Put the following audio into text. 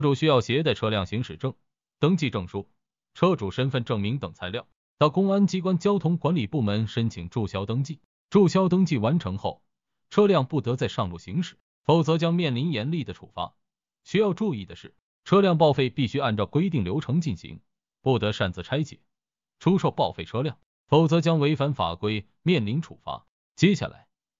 主需要携带车辆行驶证、登记证书、车主身份证明等材料，到公安机关交通管理部门申请注销登记。注销登记完成后，车辆不得再上路行驶，否则将面临严厉的处罚。需要注意的是，车辆报废必须按照规定流程进行，不得擅自拆解、出售报废车辆，否则将违反法规，面临处罚。接下来